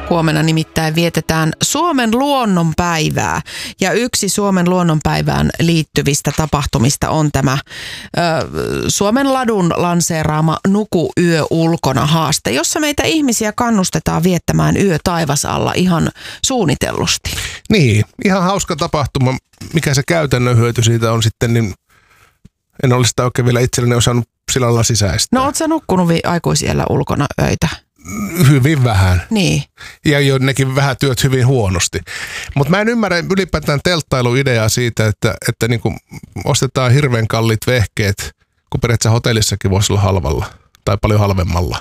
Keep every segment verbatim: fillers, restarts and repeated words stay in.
Huomenna nimittäin vietetään Suomen luonnonpäivää ja yksi Suomen luonnonpäivään liittyvistä tapahtumista on tämä ö, Suomen ladun lanseeraama Nuku yö ulkona -haaste, jossa meitä ihmisiä kannustetaan viettämään yö taivasalla ihan suunnitellusti. Niin, ihan hauska tapahtuma. Mikä se käytännön hyöty siitä on sitten, niin en ole sitä oikein vielä itselleni osannut sillä lailla sisäistää. No ootko sä nukkunut aikuisiellä ulkona öitä? Hyvin vähän. Niin. Ja jo nekin vähän työt hyvin huonosti. Mutta mä en ymmärrä ylipäätään telttailuideaa siitä, että, että niinku ostetaan hirveän kalliit vehkeet, kun periaatteessa hotellissakin voisi olla halvalla tai paljon halvemmalla.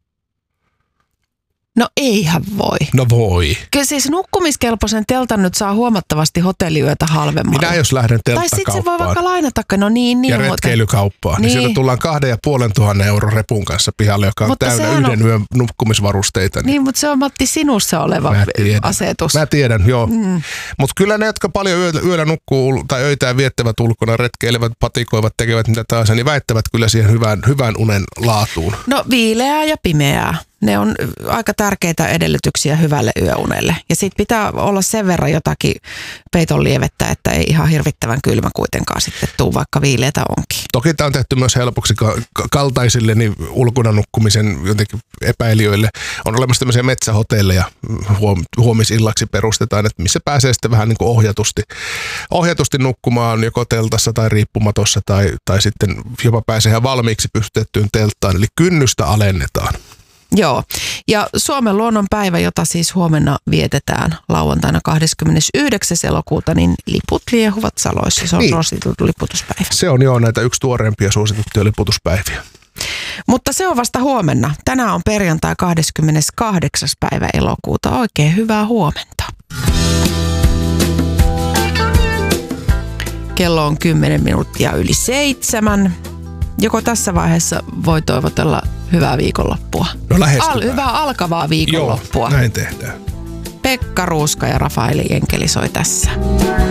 No eihän voi. No voi. Kyllä siis nukkumiskelpoisen teltan nyt saa huomattavasti hotelliyötä halvemmalla. Minä jos lähden telttakauppaan. Tai sitten se voi vaikka lainata, no niin, niin. Ja retkeilykkauppaan. Niin. Niin sieltä tullaan kahden ja puolen tuhannen euron repun kanssa pihalle, joka on mutta täynnä yhden on yön nukkumisvarusteita. Niin, niin mutta se on Matti sinussa oleva Mä asetus. Mä tiedän, joo. Mm. Mutta kyllä ne, jotka paljon yöllä, yöllä nukkuu tai öitään viettävät ulkona, retkeilevät, patikoivat, tekevät mitä tahansa, niin väittävät kyllä siihen hyvän, hyvän unen laatuun. No viileää ja pimeää. Ne on aika tärkeitä edellytyksiä hyvälle yöunelle. Ja sit pitää olla sen verran jotakin peiton lievettä, että ei ihan hirvittävän kylmä kuitenkaan sitten tuu, vaikka viileätä onkin. Toki tämä on tehty myös helpoksi kaltaisille niin ulkona nukkumisen jotenkin epäilijöille. On olemassa tämmöisiä metsähotelleja, huom- huomisillaksi perustetaan, että missä pääsee sitten vähän niin kuin ohjatusti, ohjatusti nukkumaan joko teltassa tai riippumatossa tai, tai sitten jopa pääsee ihan valmiiksi pystytettyyn telttaan. Eli kynnystä alennetaan. Joo, ja Suomen luonnonpäivä, jota siis huomenna vietetään lauantaina kahdeskymmenesyhdeksäs elokuuta, niin liput liehuvat saloissa. Se on niin suositeltu liputuspäivä. Se on jo näitä yksi tuoreempia suosituttuja liputuspäiviä. Mutta se on vasta huomenna. Tänään on perjantai kahdeskymmeneskahdeksas päivä elokuuta. Oikein hyvää huomenta. Kello on kymmenen minuuttia yli seitsemän. Joko tässä vaiheessa voi toivotella hyvää viikonloppua? No lähestytään. Al- hyvää alkavaa viikonloppua. Joo, näin tehdään. Pekka Ruuska ja Rafaeli Enkeli soi tässä.